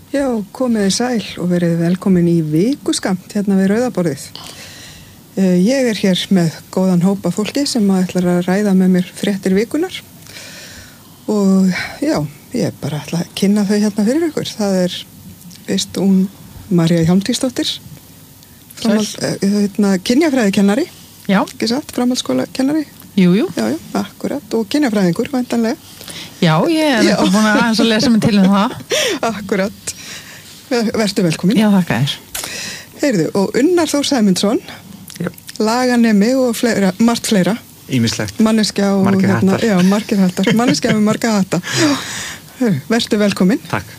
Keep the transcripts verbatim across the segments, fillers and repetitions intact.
Já, komiði sæl og verið velkomin í vikuskamt hérna við Rauðaborðið. Ég er hér með góðan hópa fólki sem ætlar að ræða með mér fréttir vikunar og já, ég bara ætla að kynna þau hérna fyrir ykkur. Það er fyrst hún María Hjálmtýsdóttir, framhald, hérna, kynjafræðikennari, já. Ekki satt, framhaldsskólakennari. Jú, jú. Já, já, akkurat, og kynjafræðingur, væntanlega. Já, ég er bara búin að aðeins að lesa mig til um það. Akkurat. Vertu velkomin. Já, þakka þér. Heyrðu, og Unnar Þór Sæmundsson, laganemi og fleira, margt fleira. Ýmislegt. Manneskja og margir hérna, hattar. já, margir hattar. Manneskja með marga hatta. Vertu velkomin. Takk.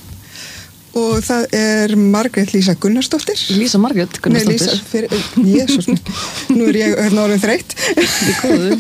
Og það er Margrét Lísa Gunnarsdóttir. Lísa Margrét Gunnarsdóttir. Nei, Lísa, fyrir, Jesús, nú er ég hérna orðin þreytt. Í góðu.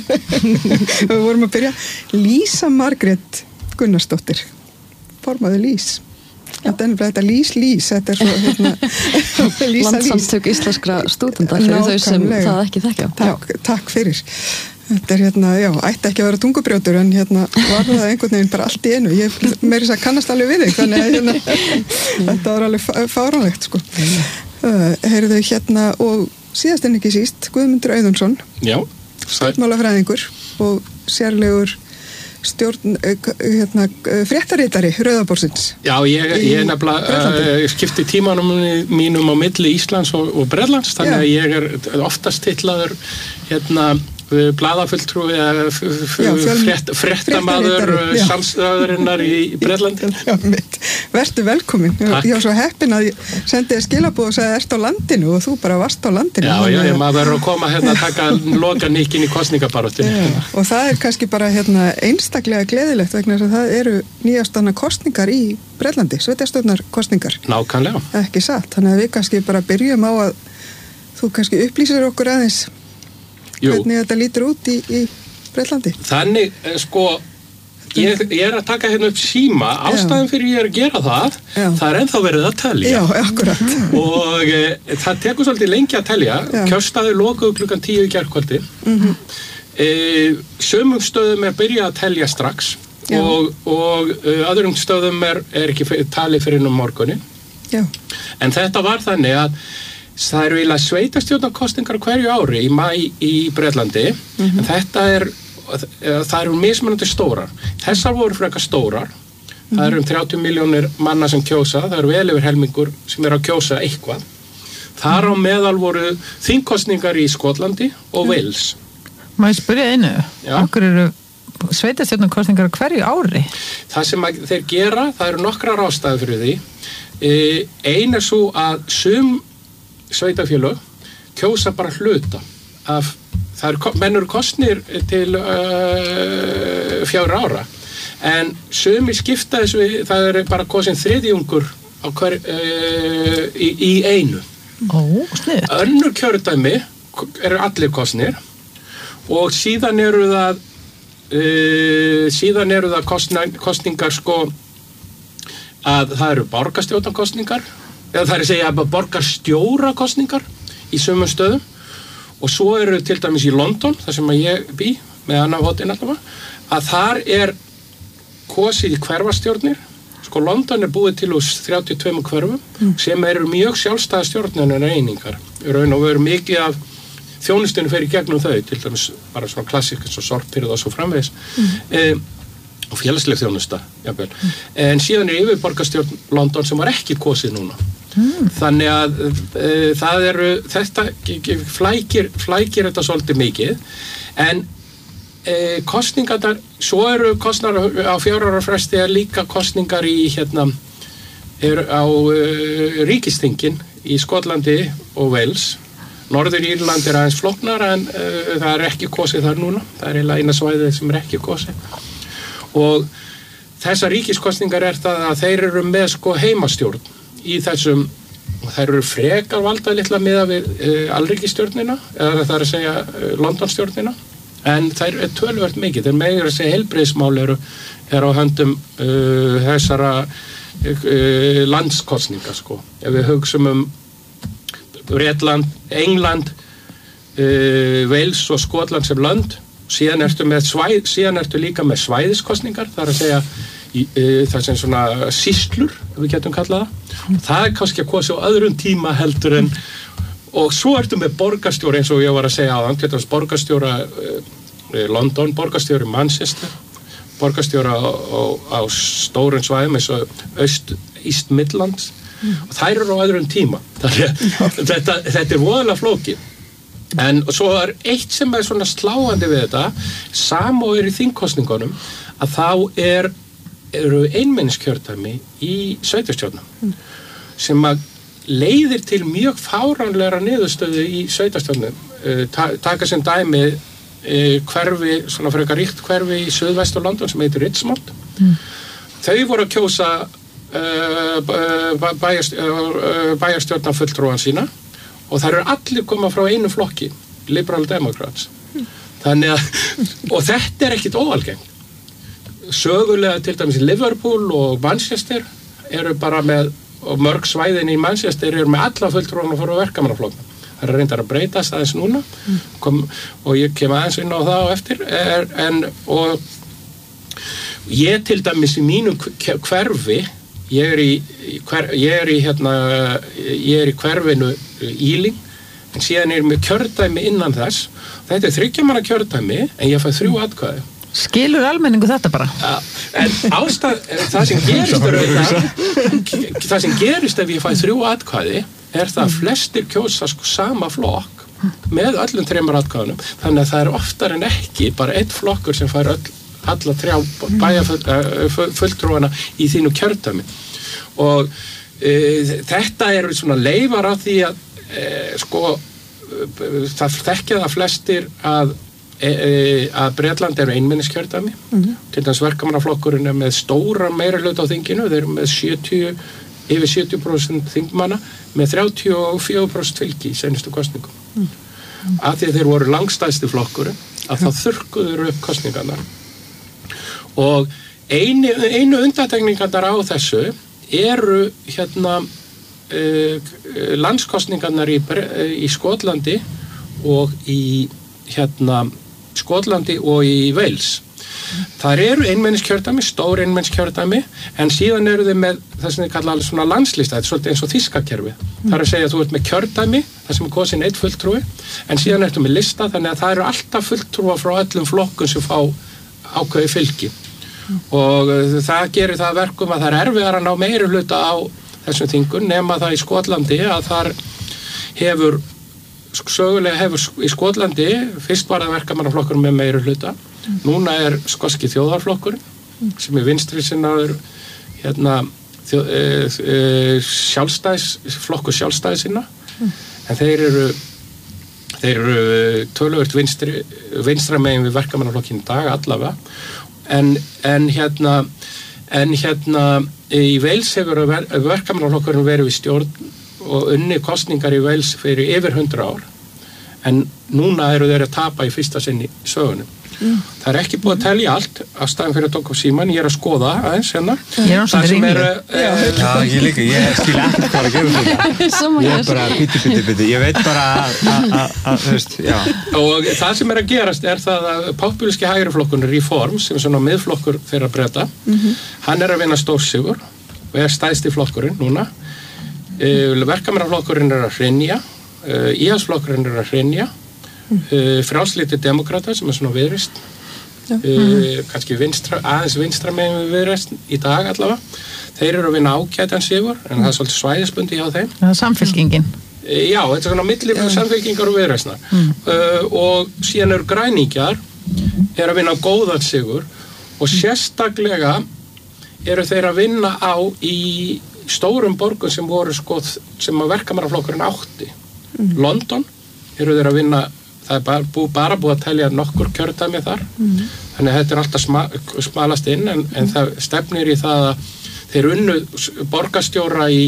Við vorum að byrja. Lísa Margrét Gunnarsdóttir. Formaði Lís. Þetta er þetta Lís Lís. Þetta er svo, hérna, Lísa Lís. Landsamtök íslenskra stúdenta fyrir þau sem það ekki þekkja. Takk, takk fyrir. Þetta er hérna, já, ætti ekki að vera tungubrjótur en hérna var það einhvern veginn bara allt í einu. Ég meiri þess að kannast alveg við þig, þannig að hérna, þetta var alveg fáránlegt, sko. Uh, heyrðu hérna, og síðast en ekki síst, Guðmundur Auðunsson, stjórnmálafræðingur og sérlegur stjórn, hérna, fréttaritari Rauðaborðsins. Já, ég, ég nefnilega uh, skipti tímanum mínum á milli Íslands og, og Bretlands, þannig að ég er oftast titlaður hérna blaðafulltrúi eða frétt, fréttamaður samstæðurinnar í Bretlandi. Já, mitt. Vertu velkomin. Takk. Ég var svo heppin að ég sendi þér skilaboð og sagði ertu á landinu og þú bara varst á landinu. Já, já, ég maður verður að koma hérna að taka loka nikkin í kosningabaráttinu. Og það er kannski bara hérna einstaklega gleðilegt vegna þess að það eru nýjastanna kosningar í Bretlandi, sveitarstjórnar kosningar. Nákvæmlega. Ekki satt. Þannig að við kannski bara byrjum á að þú kannski upplýsir okkur aðeins Jú. Hvernig þetta lítur út í, í Bretlandi? Þannig, sko, ég, ég er að taka hérna upp síma, ástæðan fyrir ég er að gera það, Já. Það er ennþá verið að telja. Já, akkurat. Og e, það tekur svolítið lengi að telja, kjörstaðir lokuðu klukkan tíu í gærkvöldi, mm-hmm. e, sömum stöðum er byrjað að telja strax Já. og, og e, öðrum stöðum er, er ekki talið fyrir um morgunni. Já. En þetta var þannig að það eru eiginlega sveitarstjórnarkosningar hverju ári í mæ í Bretlandi, mm-hmm. en þetta er, það eru mismunandi stórar. Þessar voru frekar stórar, mm-hmm. það eru um þrjátíu milljónir manna sem kjósa, það eru vel yfir helmingur sem eru að kjósa eitthvað. Þar á meðal voru þingkosningar í Skotlandi og Wales. Má ég spyrja einu? Okkur eru sveitarstjórnarkosningar hverju ári? Það sem þeir gera, það eru nokkrar ástæður fyrir því. Ein er svo að sum sveitafélög kjósa bara hluta af, það er mennur kosnir til uh, fjögur ára en sumi skipta þessu, það er bara kosin þriðjungur á hver, uh, í, í einu. Ó, sniðugt. Önnur kjördæmi eru allir kosnir og síðan eru það uh, síðan eru það kostna, kostningar sko að það eru borgarstjórnarkosningar eða það er að segja að borgarstjórakosningar í sumum stöðum og svo eru til dæmis í London, þar sem að ég bý með annað hótinn allavega, að þar er kosið í hverfastjórnir, sko London er búið til úr þrjátíu og tveimur hverfum mm. sem eru mjög sjálfstæða stjórnarnar einingar, raun og veru mikið af þjónustunni fer í gegnum þau, til dæmis bara svona klassik eins og sorphirða og svo framvegis mm. um, og félagsleg þjónusta, jafnvel. Mm. En síðan er yfirborgarstjórn London sem var ekki kosið núna. Mm. Þannig að e, það eru, þetta flækir, flækir þetta svolítið mikið, en e, kosningar, svo eru kostnar á fjögur ára fresti er líka kosningar í hérna, er á e, ríkisþingin í Skotlandi og Wales. Norður Írland er aðeins flóknar en e, það er ekki kosið þar núna, það er eiginlega eina svæðið sem er ekki kosið. Og þessar ríkiskostningar er það að þeir eru með sko heimastjórn í þessum, þeir eru frekar valda litla miða við uh, alríkisstjórnina, eða það er að segja uh, Londonstjórnina, en þeir eru töluvert mikið, þeir meður að segja heilbrigðismál eru, eru á höndum uh, þessara uh, landskostninga sko. Ef við hugsum um Bretland, England, uh, Wales og Skotland sem lönd, síðan ertu, með svæð, síðan ertu líka með svæðiskostningar, það er að segja í, uh, það sem svona sýslur, við getum kallað það. Það er kannski að kosa á öðrum tíma heldur en, og svo ertu með borgarstjóra eins og ég var að segja á þann, borgarstjóra uh, London, borgarstjóri Manchester, borgarstjóra á, á, á stórum svæðum eins og Öst, East Midlands mm. og þær eru á öðrum tíma. þetta, þetta er voðalega flókið. En svo er eitt sem er svona sláandi við þetta, sama og er í þingkosningunum, að þá er, eru einmenniskjördæmi í sveitarstjórnum mm. sem að leiðir til mjög fáránlegra niðurstöðu í sveitarstjórnum. Uh, ta taka sem dæmi uh, hverfi, svona frekar ríkt hverfi í suðvestur London sem heitir Richmond. Mm. Þau voru að kjósa uh, bæjarstjórnar fulltrúan sína og það eru allir koma frá einu flokki, Liberal Democrats. Mm. Þannig að, og þetta er ekkit óalgengt. Sögulega til dæmis í Liverpool og Manchester eru bara með, og mörg svæðin í Manchester eru með alla fulltrúan og fóru verkamannaflokkna. Það er reyndar að breytast aðeins núna mm. Kom, og ég kem aðeins inn á það á eftir er, en, og ég til dæmis í mínu hverfi ég er í, hver, ég er í hérna, ég er í hverfinu Íling, en síðan er ég með kjördæmi innan þess. Þetta er þriggjamanna kjördæmi en ég fæ þrjú atkvæði. Skilur almenningu þetta bara? Ja, en ástæð, það sem gerist er auðvitað, það sem gerist ef ég fæ þrjú atkvæði er það að flestir kjósa sko sama flokk með öllum þremur atkvæðunum, þannig að það er oftar en ekki bara einn flokkur sem fær öll, alla þrjá bæjarfulltrúana í þínu kjördæmi og e, þetta eru svona leifar af því að e, sko það þekkja það flestir að E, e, að Bretland eru einmenniskjördæmi mm-hmm. til þess verkamannaflokkurinn er með stóra meira hlut á þinginu, þeir eru með sjötíu, yfir sjötíu prósent þingmanna með þrjátíu og fjögur prósent fylgi í seinustu kosningum mm-hmm. af því að þeir voru langstæðsti flokkurinn að þá þurrkuður upp kosningarnar og einu, einu undantekningarnar á þessu eru hérna e, landskosningarnar í, í Skotlandi og í hérna Skotlandi og í Wales. Það eru einmenniskjördæmi, stór einmenniskjördæmi, en síðan eru þau með það sem þið kalla alveg svona landslista, þetta er svolítið eins og þýskakerfi. Mm. Það er að segja að þú ert með kjördæmi, það sem er kosin eitt fulltrúi, en síðan ertu með lista, þannig að það eru alltaf fulltrúa frá öllum flokkum sem fá ákveði fylgi. Mm. Og það gerir það verkum að það er erfiðar að ná meiri hluta á þessum þingun, nema það í Skotlandi að þar hefur sögulega hefur í Skotlandi fyrst var það verkamannaflokkur með meiri hluta mm. núna er skoski þjóðarflokkurinn mm. sem er vinstri sinnaður hérna þjó, e, e, sjálfstæðis flokkur sjálfstæðisina mm. en þeir eru þeir eru töluvert vinstri vinstra megin við verkamannaflokkinn í dag allavega en, en hérna en hérna í Wales hefur ver, verkamannaflokkurinn verið við stjórn og unni kostningar í Wales fyrir yfir hundra ár en núna eru þeir að tapa í fyrsta sinn í sögunum. Mm. Það er ekki búið að telja allt að staðan fyrir að tóka á síman, ég er að skoða aðeins hérna. Ég er það sem er e, Já, ég líka, ég skil ekki hvað að gera þetta. Ég er bara biti, biti, biti, ég veit bara að, þú veist, já. Og það sem er að gerast er það að popúlíski hægriflokkurinn Reform, sem er svona miðflokkur þeirra Breta, mm-hmm. hann er að vinna stórsigur og er stæðsti flokkurinn núna. Uh, verkamannaflokkurinn er að hrynja uh, íhaldsflokkurinn er að hrynja uh, frjálslítið demokrata sem er svona viðreisn uh, mm. kannski vinstra, aðeins vinstra megin við viðreisn í dag allavega þeir eru að vinna ágætan sigur en mm. það er svolítið svæðisbundi hjá þeim það er samfylkingin uh, já, þetta er svona milli yeah. samfylkingar og viðreisnar mm. uh, og síðan eru græningjar er að vinna góðan sigur og sérstaklega eru þeir að vinna á í stórum borgum sem voru sko sem að verkamannaflokkurinn átti mm. London eru þeir að vinna það er bara, bú, bara búið að telja nokkur kjördæmi þar mm. þannig að þetta er alltaf sma, smalast inn en, en það stefnir í það að þeir unnu borgarstjóra í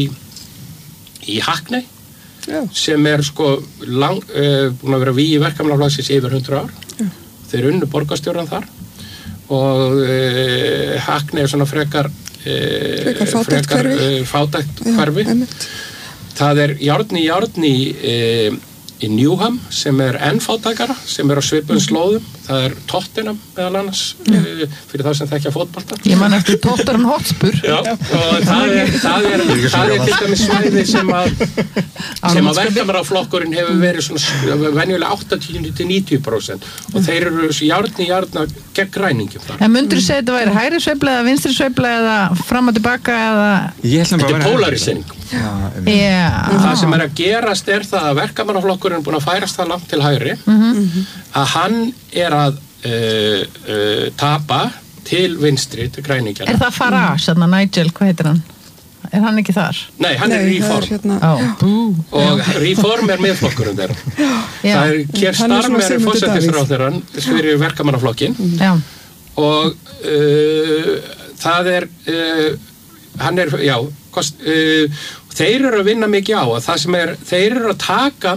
í Hackney yeah. sem er sko lang, uh, búin að vera við í verkamannaflokksins yfir hundra ár yeah. þeir unnu borgarstjóran þar og uh, Hackney er svona frekar frekar fátækt hverfi fátækt hverfi það er járn í járn í, í Newham sem er enn fátækara, sem er á svipum slóðum, það er Tottenham meðal annars, uh, fyrir það sem þekkja fótbolta. Ég man eftir Tottenham Hotspur. Já, og það er, það er, það er til dæmis svæði sem að, sem að verkamannaflokkurinn hefur verið svona venjulega áttatíu til níutíu prósent og þeir eru járni járna gegn græningjum þar. En mundur þú segja þetta væri hægri sveifla eða vinstri sveifla eða fram og tilbaka eða... Þetta er polarisering. Yeah. Það sem er að gerast er það að verkamannaflokkurinn er búin að færast það langt til hægri mm-hmm. að hann er að uh, uh, tapa til vinstri, til græningjarna. Er það Farage, þarna Nigel, hvað heitir hann? Er hann ekki þar? Nei, hann er Nei, Reform það er hérna, oh. og Reform er miðflokkurinn þeirra. Það er Keir Starmer er forsætisráðherrann fyrir verkamannaflokkinn mm. og uh, það er uh, hann er, já kost, uh, þeir eru að vinna mikið á að það sem er, þeir eru að taka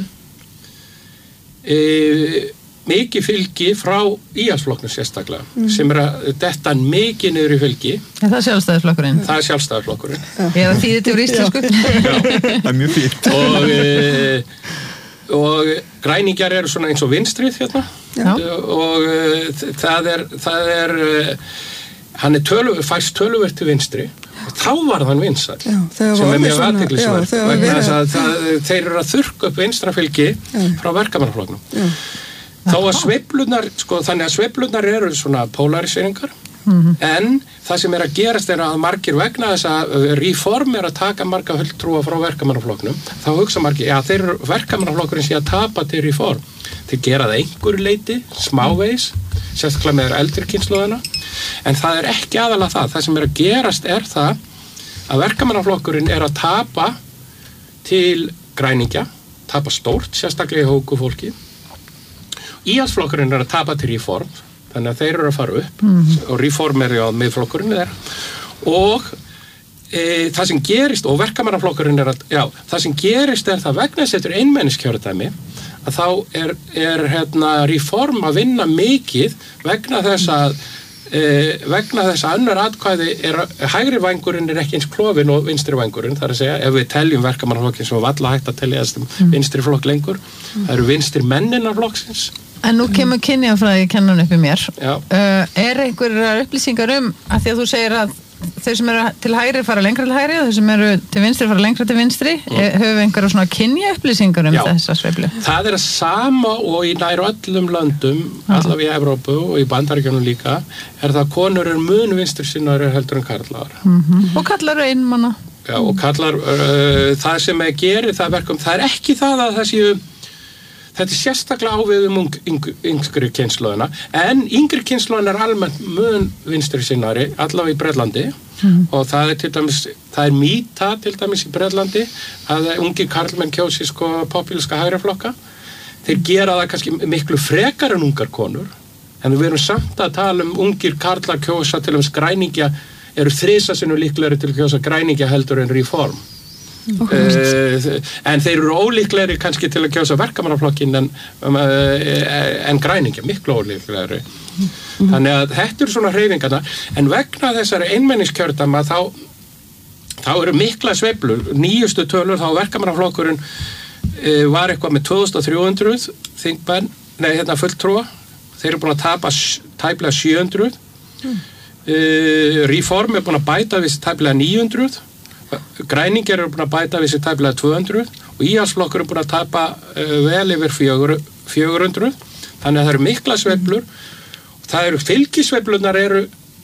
uh, mikið fylgi frá Íhaldsflokknum sérstaklega mm. sem er að detta mikið niður í fylgi. Er það sjálfstæðisflokkurinn? Það er sjálfstæðisflokkurinn. Eða þýðir til íslensku? Það er mjög fínt. Og, uh, og græningjar eru svona eins og vinstrið hérna uh, og uh, það er, það er uh, hann er tölu, fæst töluvert til vinstri og þá var þann vinsæll sem er mjög athyglisvert vegna þess að það, þeir eru að þurrka upp vinstrafylgi frá verkamannaflokknum. Þó að sveiflunar, sko, þannig að sveiflunar eru svona polariseringar mm-hmm. en það sem er að gerast er að margir vegna þess að Reform er að taka marga fulltrúa frá verkamannaflokknum, þá hugsa margir, já þeir eru verkamannaflokkurinn sé að tapa til Reform. Þeir gera það einhverju leyti, smávegis, sérstaklega með eldri kynslóðina, en það er ekki aðalega það. Það sem er að gerast er það að verkamannaflokkurinn er að tapa til græningja, tapa stórt, sérstaklega í hóku fólki. Íhaldsflokkurinn er að tapa til Reform, þannig að þeir eru að fara upp mm-hmm. og Reform er á miðflokkurinn er og e, það sem gerist, og verkamannaflokkurinn er að, já, það sem gerist er það vegna þess að þetta er einmenniskjördæmi að þá er, er hérna, Reform að vinna mikið vegna þess að e, vegna þess að annar atkvæði er hægri vængurinn er ekki eins klofin og vinstri vængurinn, það er að segja ef við teljum verkamannaflokkin sem var valla hægt að telja þessum mm. vinstri flokk lengur, það eru vinstri menninnar flokksins. En nú kemur kynjafræði kennan upp í mér. Uh, er einhverjar upplýsingar um að því að þú segir að þeir sem eru til hægri fara lengra til hægri og þeir sem eru til vinstri fara lengra til vinstri mm. höfum einhverjar svona kynja upplýsingar um Já. Þessa sveiflu? Það er að sama og í nær öllum löndum allavega í Evrópu og í Bandaríkjunum líka er það að konur er mun vinstri sinnaðir heldur en karlar. Mm-hmm. Og kallar eru einmanna. Já, og kallar uh, það sem er gerir það verkum, það er ekki það að það séu þetta er sérstaklega ávið um yng, yngri kynslóðina, en yngri kynslóðina er almennt mun vinstri sinnari, allavega í Bretlandi mm. og það er til dæmis, það er mýta til dæmis í Bretlandi að ungi karlmenn kjósi sko popúlíska hægriflokka. Þeir gera það kannski miklu frekar en ungar konur, en við erum samt að tala um ungir karlar kjósa til dæmis græningja, eru þrisa sinnum líklegri til að kjósa græningja heldur en Reform. Okay. Uh, en þeir eru ólíklegri kannski til að kjósa verkamannaflokkin en, um, uh, en græningja, miklu ólíklegri mm-hmm. þannig að þetta eru svona hreyfingarna en vegna þessari einmenningskjördæma þá, þá eru mikla sveiflur, nýjustu tölur þá verkamannaflokkurinn uh, var eitthvað með tvö þúsund þrjú hundruð þingmenn, nei hérna fulltrúa þeir eru búin að tapa tæplega sjö hundruð mm. uh, Reform er búin að bæta við tæplega níu hundruð græningjar eru búin að bæta við sér tæplega tvö hundruð og Íhaldsflokkur eru búin að tapa uh, vel yfir fjögur hundruð þannig að það eru mikla sveiflur og það eru fylgisveiflunar eru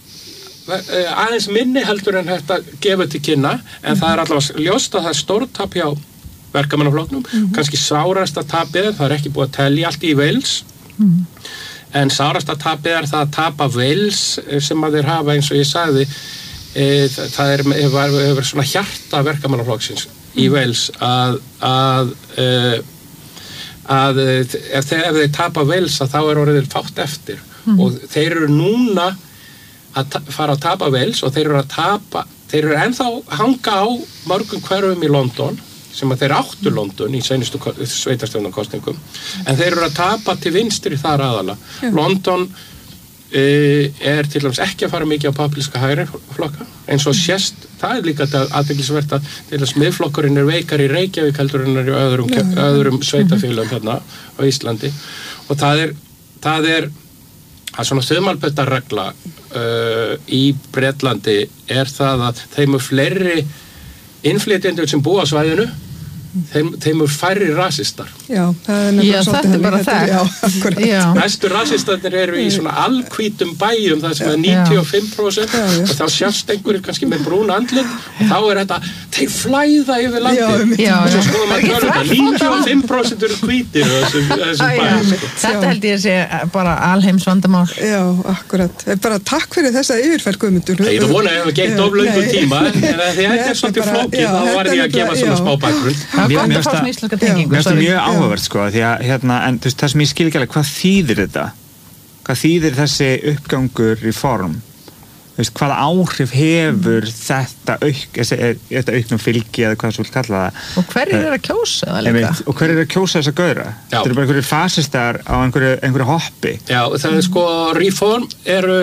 uh, aðeins minni heldur en þetta gefur til kynna en mm-hmm. það er allavega ljóst að það er stórtap hjá verkamannaflokknum mm-hmm. kannski sárasta tapið, það er ekki búið að telja allt í Wales mm-hmm. en sárasta tapið er það að tapa Wales sem að þeir hafa eins og ég sagði E, það er, hefur, hefur svona hjarta verkamannaflokksins mm. í Wales að að, e, að ef, þeir, ef þeir tapa Wales að þá er orðið fátt eftir mm. og þeir eru núna að ta- fara að tapa Wales og þeir eru að tapa þeir eru ennþá hanga á mörgum hverfum í London sem að þeir áttu London í seinustu sveitarstjórnarkosningum en þeir eru að tapa til vinstri þar aðala mm. London er til dæmis ekki að fara mikið á populíska hægri flokka, eins og sést það er líka athyglisvert að til dæmis miðflokkurinn er veikar í Reykjavík heldur en er í öðrum, öðrum sveitafélögum hérna á Íslandi og það er það er að svona þumalputtarregla uh, í Bretlandi er það að þeim er fleiri innflytjendur sem búa á svæðinu þeim, þeim er færri rasistar. Já, það er nefnilega svolítið þetta er bara það. Já, akkurat. Næstu rasistarnir eru í svona alhvítum bæjum það sem er níutíu og fimm prósent já, já. Og þá sjást einhverjir kannski með brún andlit og þá er þetta, þeir flæða yfir landið. Já, og svo skoðum að tölum þetta, níutíu og fimm prósent eru hvítir þessum, þessum bæjum. Þetta held ég að sé bara alheims vandamál. Já, akkurat. Bara takk fyrir þessa yfirferð Guðmundur. Ég vona að ég hef geitt of löngu tíma en þegar þetta er svolítið flókið þá var ég að gefa svona smá bakgrunn. Það er gott að fá svona íslenska tengingu. Mér finnst það mjög áhugavert sko, því að hérna, en þú veist, það sem ég skil ekki alveg, hvað þýðir þetta? Hvað þýðir þessi uppgangur í form? Þú veist, hvaða áhrif hefur þetta auk, þetta auknum fylgi eða hvað þú vilt kalla það? Og hverjir er að kjósa það líka? Einmitt, og hverjir er að kjósa þessa gaura? Þetta eru bara einhverjir fasistar á einhverju, einhverju hoppi. Já, það er sko, Reform eru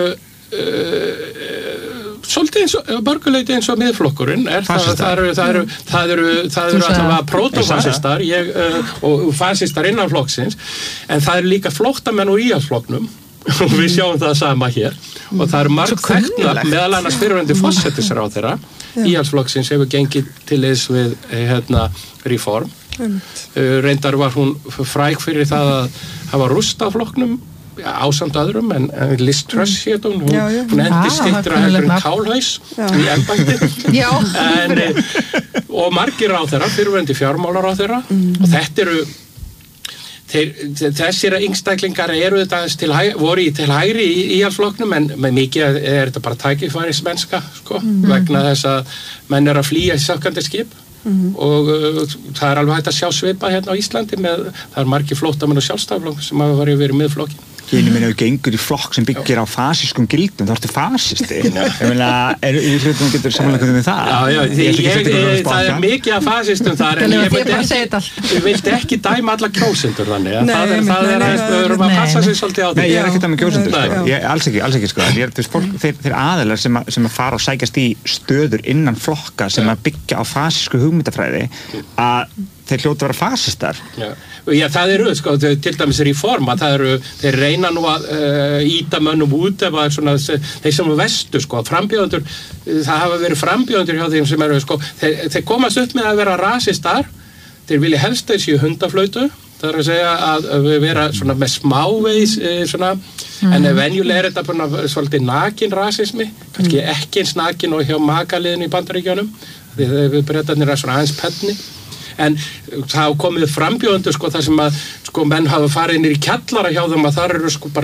uh, svolítið eins og, börguleiti eins og miðflokkurinn er það, það eru, það eru, það eru, það eru allavega proto-fasistar ég, uh, og fasistar innan flokksins en það eru líka flóttamenn úr íhaldsflokknum og við sjáum það sama hér og það eru margt þekknar meðal annars fyrirverandi forsætisráðherra íhaldsflokksins hefur gengið til þess við hérna, Reform uh, reyndar var hún fræg fyrir það að hafa rústa flokknum ásamt öðrum en Liz Truss hét hún, hún, hún endi skittra heldur en Kálhaus í embætti en, og margir á þeirra, fyrirverandi fjármálar á þeirra mm. og þetta eru þeir, þessir yngstæklingar eru þetta til hægri, voru í til hægri í íhaldsflokknum en með mikið er þetta bara tækifærismennska sko, mm. vegna þess að menn er að flýja í sökkandi skip Mm-hmm. og uh, það er alveg hægt að sjá svipa hérna á Íslandi með, það er margir flóttamenn og sjálfstæðisflokk sem hafa verið verið miðflokkin. Ég meina, ef þú gengur í flokk sem byggir á fasískum gildum, þá ertu fasisti. Ég meina, er í hlutum getur samanlega með það? Já, já, ég, ég, ég, það er mikið af fasistum þar, en ég vildi ekki, ég vildi ekki dæma alla kjósendur þannig. Nei, það er, það er, það er að passa sig svolítið á því. Nei, ég er ekki dæma kjósendur, sko. Ég, alls ekki, alls ekki, sko. Ég er, þú veist, fólk, þeir, þeir aðilar sem að, sem að fara og sækjast í stöður innan flokka sem að byggja á fasísku hugmyndafræði, að þeir hljóta að vera fasistar. Já. Já, það eru, sko, til dæmis Reform að það eru, þeir reyna nú að uh, íta mönnum út ef að svona, þeir sem er vestu, sko, frambjóðendur, það hafa verið frambjóðendur hjá þeim sem eru, sko, þeir, þeir komast upp með að vera rasistar, þeir vilja helst þeir séu hundaflautu, það er að segja að við vera svona með smávegis, svona, mm. en venjulega er þetta bara svolítið nakin rasismi, kannski mm. ekki eins nakin og hjá makaliðinu í Bandaríkjunum, því þeir Bretarnir er svona aðeins penni. En það komið frambjóðendur sko þar sem að sko menn hafa farið inn í kjallara hjá þeim að það eru sko bara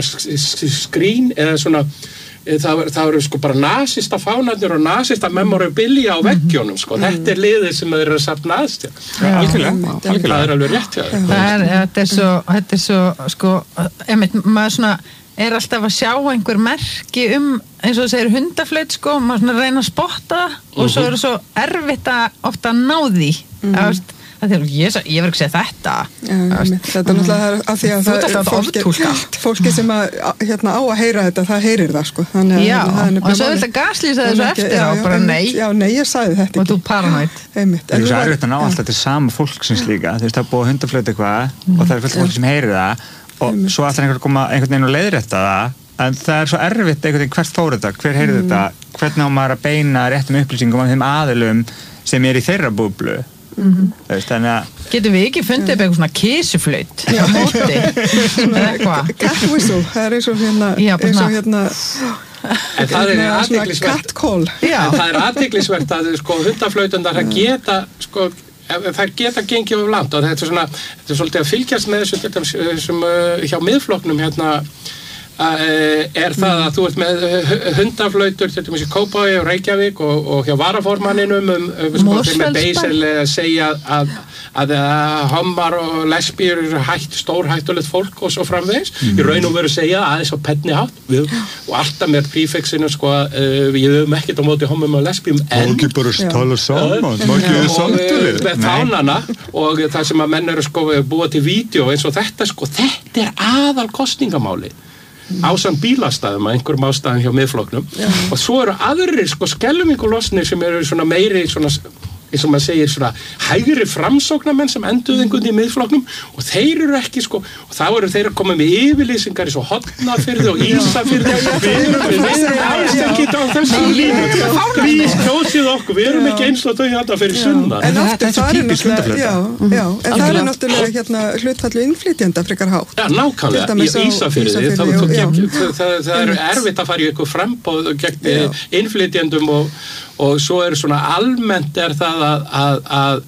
skrín eða svona það, það eru sko bara nasista fánarnir og nasista memorabilia á veggjónum sko. Mm. Þetta er liðið sem þeir eru að safna aðstjá. Algjörlega. Það er alveg rétt. Já. Það er, þetta er svo, þetta er svo sko, einmitt, maður svona er alltaf að sjá einhver merki um eins og það segir hundaflaut sko, maður svona reyna að spotta og mm-hmm. svo er það svo erfitt að ofta að ná því. Mm. Að, Þegar, ég, ég verður ekki að segja þetta Já, þetta er náttúrulega af því að það er fólki, fólki sem að, hérna, á að heyra þetta, það heyrir það sko. Þannig, já, það og svo vilja gaslýsa þessu eftir á bara nei já, nei, ég sagði þetta og þú paranoid það er erfitt að ná alltaf til sama fólksins líka þú veist, það er búið hundaflötu eitthvað mm. og það er fullt fólk sem heyrir það og einmitt. Svo alltaf einhvern koma einhvern veginn og leiðrétta það en það er svo erfitt einhvern veginn hvert fór þetta, hver heyrir mm. þetta hvernig á maður að beina réttum upplýsingum af þeim aðilum sem er í þeirra búblu Mm-hmm. Veist, að... Getum við ekki fundið upp eitthvað svona kísuflaut á móti eða eitthvað cat whistle, það er eins og hérna Já, eins og hérna en það er athyglisvert en það er athyglisvert að sko hundaflautundar það geta sko þær geta gengið of langt og þetta er svona þetta er svolítið að fylgjast með þessu þessum hjá miðflokknum hérna er það að þú ert með hundaflautur til dæmis í Kópavogi og Reykjavík og, og hjá varaformanninum um, um sko, þeim er beisel að segja að, að, að hommar og lesbíur eru hætt, stórhættulegt fólk og svo framvegis mm. í raun og veru segja aðeins á penni hátt við, og alltaf með prífixinu sko uh, við höfum ekkert á móti hommum og lesbíum en má ekki bara tala saman má ekki við samtalið með fánana og það sem að menn eru sko búa til vídeo eins og þetta sko þetta er aðal kosningamáli ásamt bílastæðum að einhverjum ástæðum hjá miðflokknum og svo eru aðrir sko skelfingulosnir sem eru svona meiri svona eins og maður segir svona hægri framsóknarmenn sem enduðu einhvern í miðflokknum og þeir eru ekki sko og þá eru þeir að koma með yfirlýsingar eins og Hornafirði og Ísafirði við erum alls ekki á þessum línu við kjósið okkur, við erum ekki eins og þau þetta fyrir sunna en aftur það er náttúrulega en það er náttúrulega hérna hlutfallu innflytjenda frekar hátt já, nákvæmlega, í Ísafirði það er erfitt að fara í eitthvað frambóð gegn innflytjendum og og svo er svona almennt er það að, að, að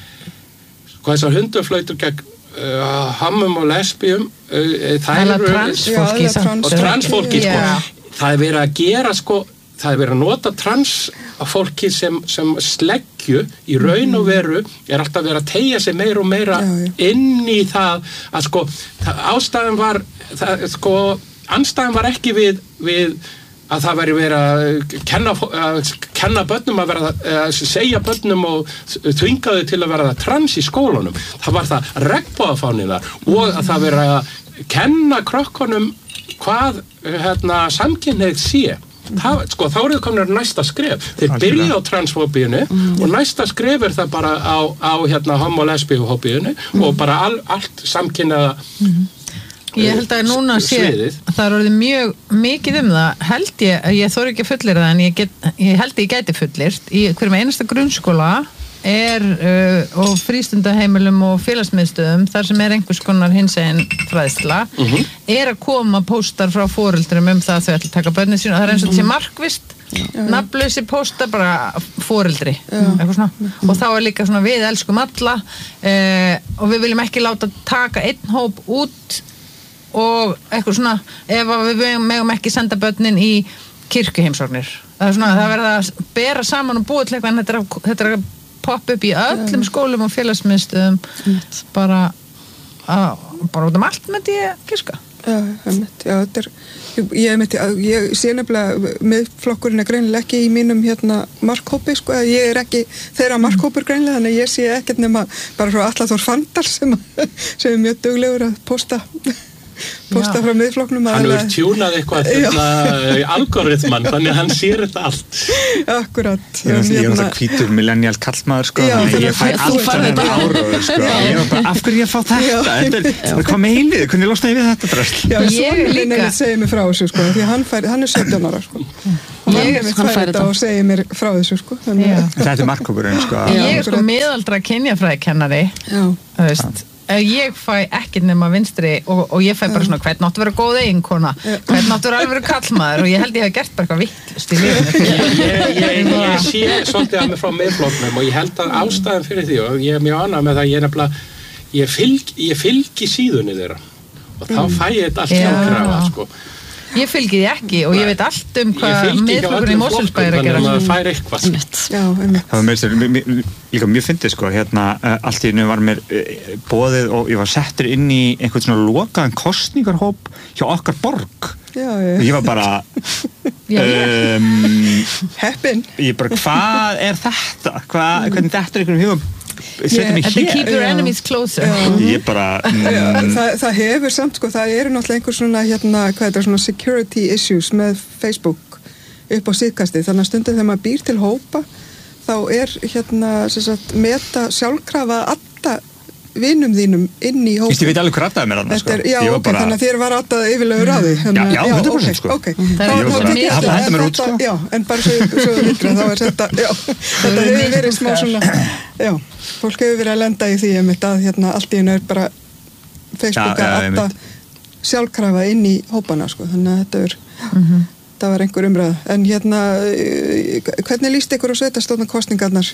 hvað þessar hundaflautur gegn uh, hammum og lesbíum uh, það eru transfólki já, og transfólki sko, það er verið að gera sko, það er verið að nota transfólki sem, sem sleggju í raun og veru er alltaf verið að teygja sig meira og meira já, já. inn í það að sko það, ástæðan var það, sko, anstæðan var ekki við, við að það væri verið að kenna, að kenna börnum að vera að segja börnum og þvinga þau til að vera trans í skólanum. Það var það regnbogafanín þar og að það verið að kenna krökkunum hvað hérna, samkynhneigð sé. Það, sko, þá eru þau komin næsta skref. Þeir byrja á transfóbíunni mm. og næsta skref er það bara á, á hérna, homo-lesbíufóbíunni mm. og bara all, allt samkynnaða mm. Ég held að núna sé það er orðið mjög mikið um það held ég, ég þori ekki að fullyrða en ég, get, ég held að ég gæti fullyrt í hverjum einasta grunnskóla er uh, og frístundaheimilum og félagsmiðstöðum þar sem er einhvers konar hinsegin fræðsla uh-huh. er að koma póstar frá foreldrum um það að þau ætla að taka börnin sín og það er eins og þessi markvist nafnlausi póstar bara foreldri eitthvað svona og þá er líka svona við elskum alla uh, og við viljum ekki láta taka einn hóp út og eitthvað svona ef við megum ekki senda börnin í kirkjuheimsóknir það er svona, það verða að bera saman og búa til eitthvað en þetta er að, þetta er að poppa upp í öllum skólum og félagsmiðstöðum bara að, bara út um allt með því að kirkja Já, einmitt, já, þetta er ég, einmitt, ég sé nefnilega miðflokkurinn er greinilega ekki í mínum hérna markhópi, sko, ég er ekki þeirra markhópur greinilega, þannig að ég sé ekkert nema bara frá Atla Þór Fandal sem, sem er mjög duglegur að posta posta frá miðflokknum hann verður tjúnað eitthvað algoritman, þannig að hann sér þetta allt akkurat ég er náttúrulega hvítur millennial kallmaður sko, ég fæ alltaf þetta áróður sko. ég var bara, af hverju ég fá þetta þetta er hvað meilið, hvernig losnaði við þetta drasl já, sonur minn er að segja mig frá þessu sko, því hann, fær, hann er sautján ára sko. og hann er mitt fær þetta og segja mér frá þessu sko. þetta er markhópurinn sko. ég er sko miðaldra kynjafræðikennari þú veist ég fæ ekkert nema vinstri og, og ég fæ bara svona hvern áttu að vera góð eiginkona hvern áttu að vera kallmaður og ég held ég hef gert bara eitthvað vittlust í lífinu ég, ég, ég, ég sé svolítið að mig frá miðflokknum og ég held að ástæðan fyrir því og ég er mjög ánægð með það ég er nefnilega ég fylg, ég fylg í síðunni þeirra og þá fæ ég þetta allt sjálfkrafa sko Ég fylgi því ekki og ég veit allt um hvað miðflokkurinn í Mosfellsbæ er að gera. Þannig að maður fær eitthvað. Já, einmitt. Það var mér líka mjög fyndið sko, hérna allt í einu var mér boðið og ég var settur inn í einhvern svona lokaðan kosningarhóp hjá okkar borg. Já, já. Ég var bara um, heppin. Ég bara, hvað er þetta? Hvað, hvernig þetta er einhvern hugum? Þetta yeah, keep your enemies closer ég bara mm, já, það, það hefur samt sko, það eru náttúrulega einhver svona hérna, hvað er það, svona security issues með Facebook upp á síðkasti, þannig að stundum þegar maður býr til hópa þá er hérna sem sagt, meta sjálfkrafa alla vinum þínum inn í hópa. Ég veit alveg hvað aðtaði mér annars sko. Já, ok, bara... þannig að þér var aðtaði yfirlegur að því. Já, já, hundra prósent sko. Ok, ok. Það er bara, það hætti mér út sko. Já, en bara svo, svo vittra, þá er þetta, já, þetta hefur verið smá svona, já, fólk hefur verið að lenda í því einmitt að hérna allt í einu er bara Facebook að aðta sjálfkrafa inn í hópana sko, þannig að þetta er, mm-hmm. það var einhver umræða. En hérna, hvernig líst ykkur á sveitarstjórnarkosningarnar?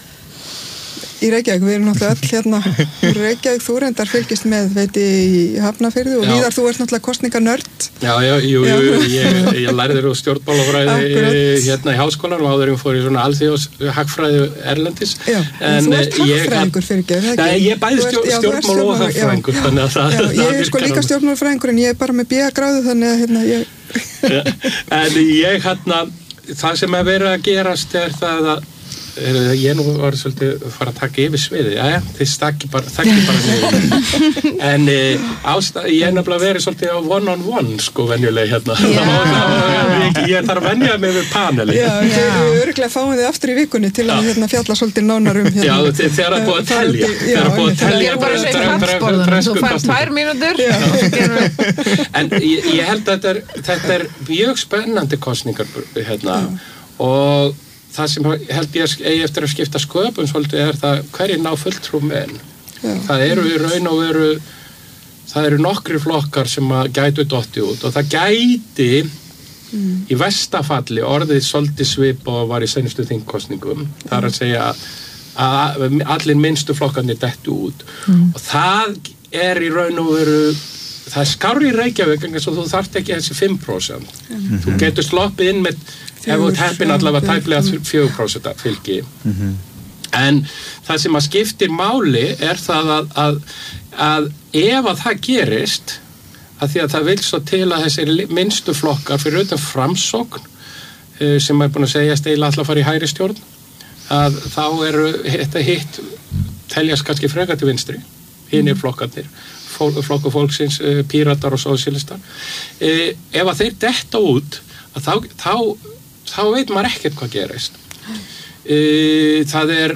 Í Reykjavík, við erum náttúrulega öll hérna í Reykjavík, þú reyndar fylgist með veit í Hafnarfirði og Víðar, þú ert náttúrulega kosninganörd. Já, já, jú, jú, ég, ég lærði úr stjórnmálafræði hérna í háskólanum og áður ég fór í svona alþjóðs hagfræði erlendis. Já, en þú ert hagfræðingur fyrir ekki, það ekki? Já, ég er bæði stjórn, stjórnmál og hagfræðingur, þannig að það... Já, ég er sko líka stjórnmálafræðingur en ég er bara með B A gráðu þannig að hérna ég... En ég hérna, það sem er verið að gerast er það að ég nú var svolítið að fara að taka yfir sviði, já, já, þið stakki bara, þakki bara niður. En e, ástæð, ég er nefnilega verið svolítið á one-on-one, sko, venjuleg hérna. ég, ég þarf að venja mig við paneli. Já, þau öruglega fáum þið aftur í vikunni til að hérna, fjalla svolítið nánar um hérna. Já, þegar það er búið að telja. Þegar það er búið að telja. Ég er bara að segja fallsporðunum, þú fær tvær mínútur. En ég, ég held að þetta er, þetta er mjög spennandi kosningar, hérna, og það sem held ég eigi eftir að skipta sköpum svolítið er það hverjir ná fulltrúum enn. Það eru í raun og veru, það eru nokkri flokkar sem að gætu dotti út og það gæti mm. í verstafalli orðið svolítið svip og var í seinustu þingkosningum. Það er að segja að allir minnstu flokkarnir dettu út mm. og það er í raun og veru það er skárri í Reykjavík en þú þarft ekki þessi fimm prósent. Mm-hmm. Þú getur sloppið inn með ef þú teppin allavega tæplega fjögur prósent fylgi. Mm-hmm. En það sem að skiptir máli er það að, að, að ef að það gerist að því að það vil svo til að þessi minnstu flokkar fyrir utan Framsókn sem er búin að segja steila alltaf að fara í hægri stjórn að þá eru þetta hitt teljast kannski frekar til vinstri hinir flokkarnir flokku fólksins, píratar og sósíalistar. E, ef að þeir detta út, að þá, þá, þá veit maður ekkert hvað gerist. E, það er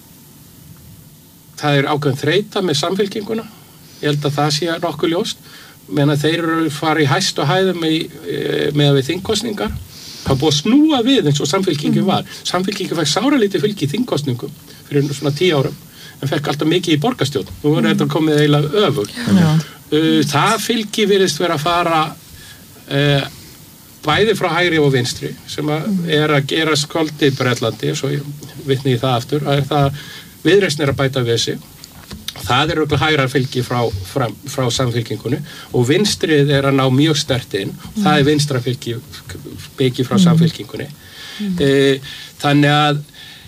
það er ákveðin þreyta með samfylkinguna. Ég held að það sé nokkuð ljóst. Meðan þeir eru farið í hæstu hæðum í, e, með við þingkostningar. Það er búið að snúa við eins og samfylkingin var. Samfylkingin fekk sáralítið fylgi í þingkostningum fyrir svona tíu árum. En fekk alltaf mikið í borgarstjórn. Nú er þetta komið eiginlega öfur. Uh, það fylgi virðist vera að fara uh, bæði frá hægri og vinstri sem að er að gera skoldi í Bretlandi, svo ég vitni í það aftur, að er það Viðreisn er að bæta við sig. Það er okkur hægra fylgi frá, frá, frá samfylkingunni og vinstrið er að ná mjög sterkt inn. Það er vinstra fylgi byggi frá samfylkingunni. Uh, þannig að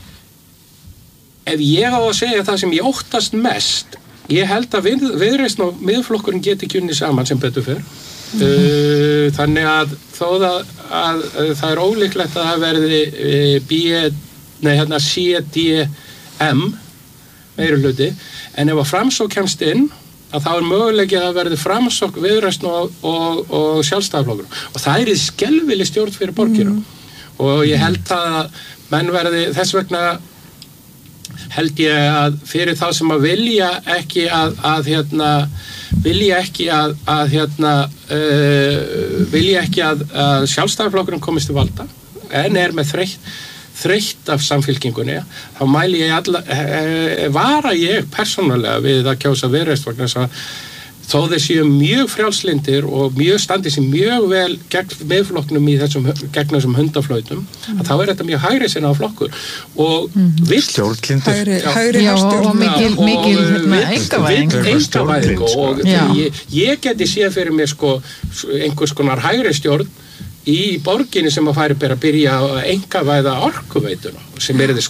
ef ég á að segja það sem ég óttast mest, ég held að við, Viðreisn og Miðflokkurinn geti ekki unnið saman sem betur fyrr. Mm-hmm. Uh, þannig að þó það, að, að það er ólíklegt að það verði uh, B, nei, hérna C D M meiri hluti, en ef að Framsókn kemst inn, að þá er möguleiki að verði Framsókn, Viðreisn og, og, og Sjálfstæðisflokkur. Og það er í skelfileg stjórn fyrir borgina. Mm-hmm. Og ég held að menn verði þess vegna held ég að fyrir þá sem að vilja ekki að, að hérna, vilja ekki að, að hérna, uh, vilja ekki að, að Sjálfstæðisflokkurinn komist til valda, en er með þreytt, þreytt af samfylkingunni, þá mæli ég alla, uh, vara ég persónulega við að kjósa Viðreisn vegna þess að þó þeir séu mjög frjálslindir og mjög standi sér mjög vel gegn meðflokknum í þessum, gegn þessum hundaflautum, mm. að þá er þetta mjög hægri sinna á flokkur og mm. vill stjórnlindur hægri, hægri já, og mikil, mikil hérna, engavæðing engavæðing og ég, ég geti séð fyrir mér sko einhvers konar hægri stjórn í borginni sem að færi bara að byrja að engavæða orkuveituna sem er þess